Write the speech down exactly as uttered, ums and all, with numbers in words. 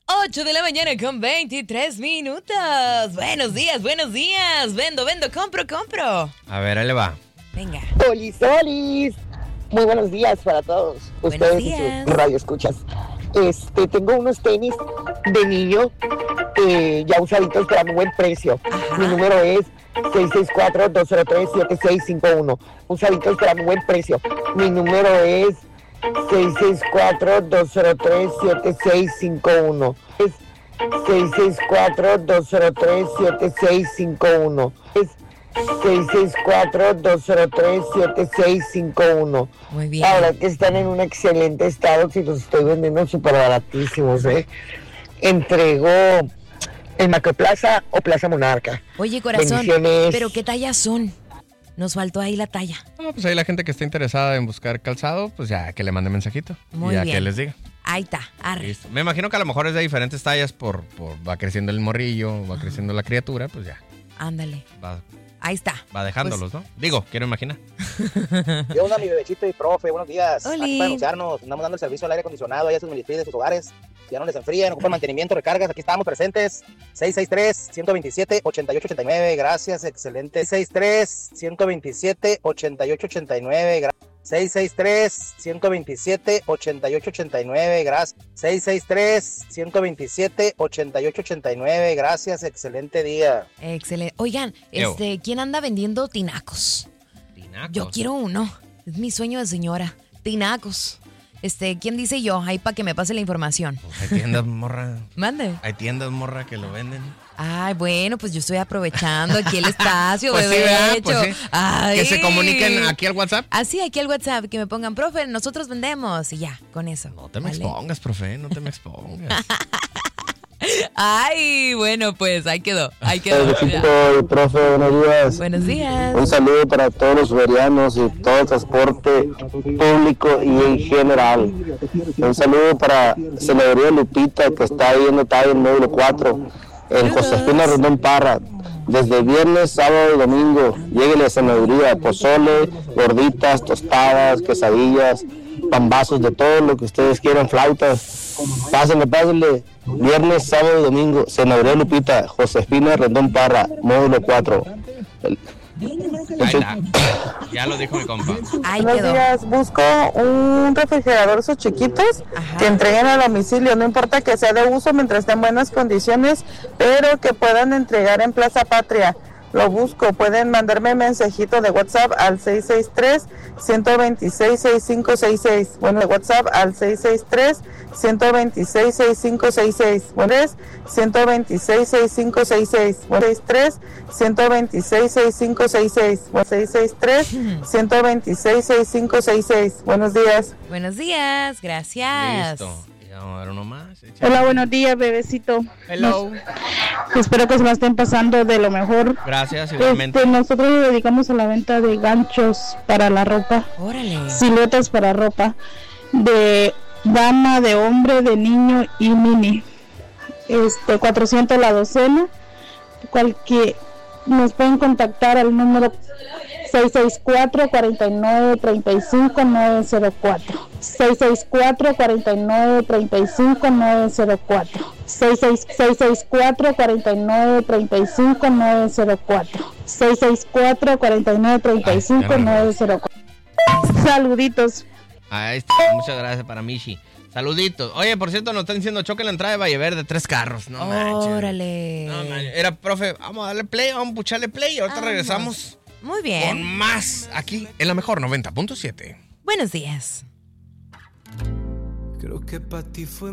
ocho de la mañana con veintitrés minutos. Buenos días, buenos días. Vendo, vendo, compro, compro. A ver, ahí le va. Venga. Solis, solis. Muy buenos días para todos. Buenos Ustedes días. y sus radioescuchas. Este, tengo unos tenis de niño eh, ya usaditos pero a muy buen precio. Ajá. Mi número es seis seis cuatro, dos cero tres, siete seis cinco uno. Usaditos pero a muy buen precio. Mi número es seis seis cuatro, dos cero tres, siete seis cinco uno. Es seis seis cuatro, dos cero tres, siete seis cinco uno. Es seis seis cuatro, dos cero tres, siete seis cinco uno. Muy bien. Ahora que están en un excelente estado, si los estoy vendiendo súper baratísimos, ¿eh? Entrego en Macroplaza o Plaza Monarca. Oye, corazón, Bendiciones. ¿pero qué tallas son? Nos faltó ahí la talla. Ah, pues ahí la gente que está interesada en buscar calzado, pues ya que le mande mensajito. Muy y ya bien. que les diga. Ahí está, arre. Listo. Me imagino que a lo mejor es de diferentes tallas por, por va creciendo el morrillo, va creciendo la criatura, pues ya. Ándale. Va, Ahí está. va dejándolos, Pues, ¿no? Digo, quiero imaginar. ¿Qué onda, mi bebecito y profe? Buenos días. Oli. Aquí para anunciarnos, andamos dando el servicio al aire acondicionado allá a sus municipios de sus hogares. Si ya no les enfrían, ocupan mantenimiento, recargas, aquí estamos presentes. seis seis tres, uno dos siete, ocho ocho ocho nueve, gracias, excelente. seis seis tres, uno dos siete, ocho ocho ocho nueve, gracias. seis seis tres, uno dos siete, ocho ocho ocho nueve, gracias. seis seis tres, uno dos siete, ocho ocho ocho nueve, gracias, excelente día. excelente. Oigan, Yo. este, ¿quién anda vendiendo tinacos? Tinacos. Yo quiero uno. Es mi sueño de señora. Tinacos. Este, ¿quién dice yo? Ahí para que me pase la información. Pues hay tiendas, morra. Mande. Hay tiendas, morra, que lo venden. Ay, bueno, pues yo estoy aprovechando aquí el espacio, Pues sí, bebé. ¿verdad? hecho. Pues sí. Ay. Que se comuniquen aquí al WhatsApp. Así, aquí al WhatsApp, que me pongan, profe, nosotros vendemos. Y ya, con eso. No te me ¿vale? expongas, profe, no te me expongas. Ay, bueno, pues ahí quedó. Ahí quedó. Ya. Bebecito y profe, buenos días. Buenos días. Un saludo para todos los uberianos y todo el transporte público y en general. Un saludo para Celebraría Lupita, que está ahí en detalle en módulo cuatro, en Josefina Rondón Parra. Desde viernes, sábado y domingo, lléguele a Senaduría, pozole, gorditas, tostadas, quesadillas, pambazos, de todo lo que ustedes quieran, flautas. Pásenle, pásenle. Viernes, sábado y domingo, Senaduría Lupita, Josefina Rendón Parra, módulo cuatro. El- Ahí está. Ya lo dijo mi compa. Ahí Buenos quedó. días, busco un refrigerador esos chiquitos Ajá. que entreguen a domicilio, no importa que sea de uso mientras esté en buenas condiciones, pero que puedan entregar en Plaza Patria. Lo busco, pueden mandarme mensajito de WhatsApp al seis seis tres, uno dos seis, seis cinco seis seis. Bueno, de WhatsApp al seis seis tres, uno dos seis, seis cinco seis seis. Bueno, es uno dos seis, seis cinco seis seis. Bueno, seis tres, uno dos seis, seis cinco seis seis. Bueno, seis seis tres, uno dos seis, seis cinco seis seis. Buenos días. Buenos días, gracias. Listo. Y vamos a ver uno más. Échale. Hola, buenos días, bebecito. Hello. Nos- espero que se la estén pasando de lo mejor. Gracias, igualmente. Este, nosotros nos dedicamos a la venta de ganchos para la ropa, Órale. siluetas para ropa, de dama, de hombre, de niño y mini. Este, cuatrocientos la docena. Cualquier, nos pueden contactar al número seis seis cuatro, cuatro nueve tres cinco, nueve cero cuatro. seis seis cuatro, cuatro nueve tres cinco, nueve cero cuatro. seis seis cuatro, cuatro nueve tres cinco, nueve cero cuatro. seis seis cuatro, cuatro nueve tres cinco, nueve cero cuatro. Saluditos. Ahí está. Muchas gracias para Michi. Saluditos. Oye, por cierto, nos están diciendo choque en la entrada de Valle Verde, tres carros. No manches. Órale. No manches. Era, profe, vamos a darle play, vamos a pucharle play y ahorita Vamos. regresamos Muy con bien. más aquí en la mejor noventa punto siete. Buenos días. Creo que para ti fue